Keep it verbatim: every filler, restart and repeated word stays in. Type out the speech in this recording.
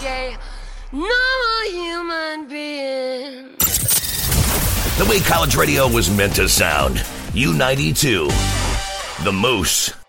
gay, normal human being. The way college radio was meant to sound. U ninety-two, The Moose.